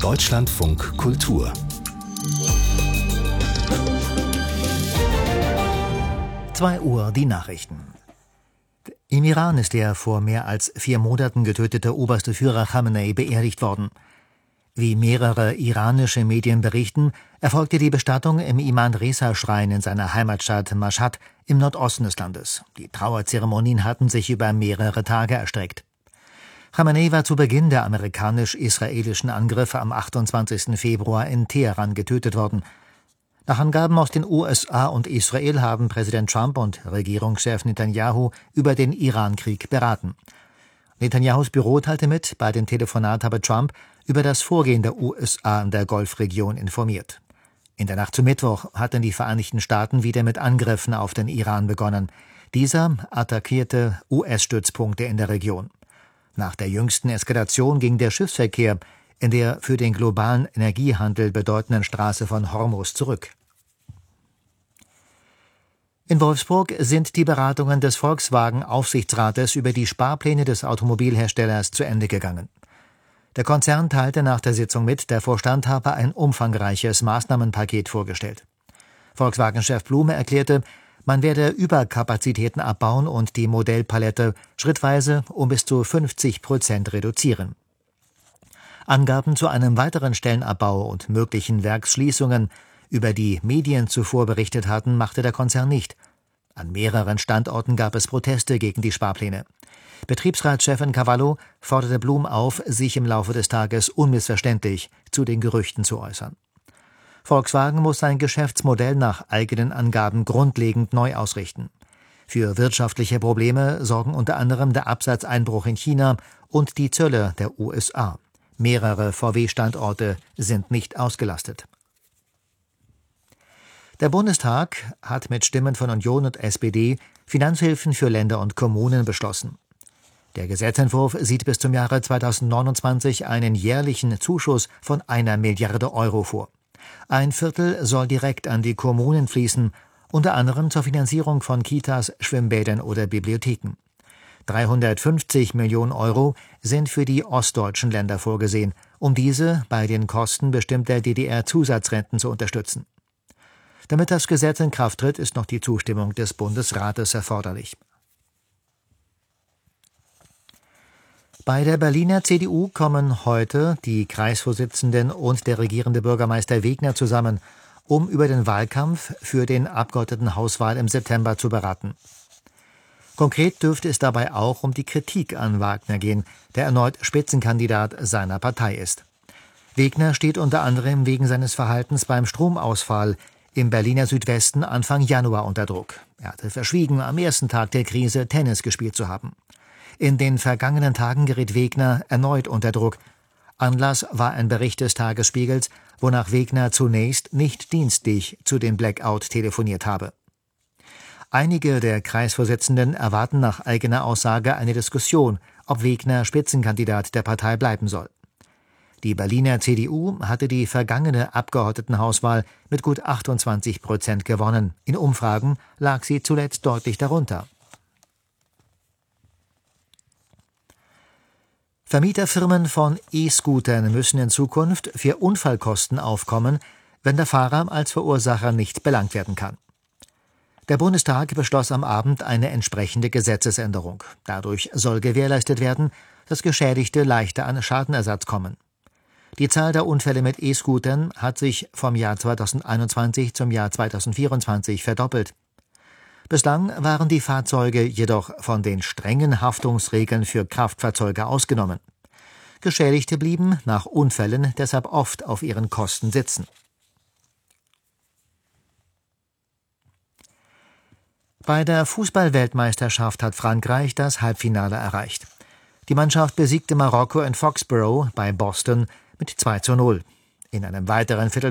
Deutschlandfunk Kultur. Uhr die Nachrichten. Im Iran ist der vor mehr als 4 Monaten getötete oberste Führer Khamenei beerdigt worden. Wie mehrere iranische Medien berichten, erfolgte die Bestattung im Imam-Reza-Schrein in seiner Heimatstadt Mashhad im Nordosten des Landes. Die Trauerzeremonien hatten sich über mehrere Tage erstreckt. Khamenei war zu Beginn der amerikanisch-israelischen Angriffe am 28. Februar in Teheran getötet worden. Nach Angaben aus den USA und Israel haben Präsident Trump und Regierungschef Netanyahu über den Iran-Krieg beraten. Netanyahus Büro teilte mit, bei dem Telefonat habe Trump über das Vorgehen der USA in der Golfregion informiert. In der Nacht zum Mittwoch hatten die Vereinigten Staaten wieder mit Angriffen auf den Iran begonnen. Dieser attackierte US-Stützpunkte in der Region. Nach der jüngsten Eskalation ging der Schiffsverkehr in der für den globalen Energiehandel bedeutenden Straße von Hormuz zurück. In Wolfsburg sind die Beratungen des Volkswagen-Aufsichtsrates über die Sparpläne des Automobilherstellers zu Ende gegangen. Der Konzern teilte nach der Sitzung mit, der Vorstand habe ein umfangreiches Maßnahmenpaket vorgestellt. Volkswagen-Chef Blume erklärte, man werde Überkapazitäten abbauen und die Modellpalette schrittweise um bis zu 50% reduzieren. Angaben zu einem weiteren Stellenabbau und möglichen Werksschließungen, über die Medien zuvor berichtet hatten, machte der Konzern nicht. An mehreren Standorten gab es Proteste gegen die Sparpläne. Betriebsratschefin Cavallo forderte Blum auf, sich im Laufe des Tages unmissverständlich zu den Gerüchten zu äußern. Volkswagen muss sein Geschäftsmodell nach eigenen Angaben grundlegend neu ausrichten. Für wirtschaftliche Probleme sorgen unter anderem der Absatzeinbruch in China und die Zölle der USA. Mehrere VW-Standorte sind nicht ausgelastet. Der Bundestag hat mit Stimmen von Union und SPD Finanzhilfen für Länder und Kommunen beschlossen. Der Gesetzentwurf sieht bis zum Jahre 2029 einen jährlichen Zuschuss von 1 Milliarde Euro vor. Ein Viertel soll direkt an die Kommunen fließen, unter anderem zur Finanzierung von Kitas, Schwimmbädern oder Bibliotheken. 350 Millionen Euro sind für die ostdeutschen Länder vorgesehen, um diese bei den Kosten bestimmter DDR-Zusatzrenten zu unterstützen. Damit das Gesetz in Kraft tritt, ist noch die Zustimmung des Bundesrates erforderlich. Bei der Berliner CDU kommen heute die Kreisvorsitzenden und der regierende Bürgermeister Wegner zusammen, um über den Wahlkampf für den Abgeordnetenhauswahl im September zu beraten. Konkret dürfte es dabei auch um die Kritik an Wagner gehen, der erneut Spitzenkandidat seiner Partei ist. Wegner steht unter anderem wegen seines Verhaltens beim Stromausfall im Berliner Südwesten Anfang Januar unter Druck. Er hatte verschwiegen, am ersten Tag der Krise Tennis gespielt zu haben. In den vergangenen Tagen geriet Wegner erneut unter Druck. Anlass war ein Bericht des Tagesspiegels, wonach Wegner zunächst nicht dienstlich zu dem Blackout telefoniert habe. Einige der Kreisvorsitzenden erwarten nach eigener Aussage eine Diskussion, ob Wegner Spitzenkandidat der Partei bleiben soll. Die Berliner CDU hatte die vergangene Abgeordnetenhauswahl mit gut 28% gewonnen. In Umfragen lag sie zuletzt deutlich darunter. Vermieterfirmen von E-Scootern müssen in Zukunft für Unfallkosten aufkommen, wenn der Fahrer als Verursacher nicht belangt werden kann. Der Bundestag beschloss am Abend eine entsprechende Gesetzesänderung. Dadurch soll gewährleistet werden, dass Geschädigte leichter an Schadenersatz kommen. Die Zahl der Unfälle mit E-Scootern hat sich vom Jahr 2021 zum Jahr 2024 verdoppelt. Bislang waren die Fahrzeuge jedoch von den strengen Haftungsregeln für Kraftfahrzeuge ausgenommen. Geschädigte blieben nach Unfällen deshalb oft auf ihren Kosten sitzen. Bei der Fußball-Weltmeisterschaft hat Frankreich das Halbfinale erreicht. Die Mannschaft besiegte Marokko in Foxborough bei Boston mit 2:0. In einem weiteren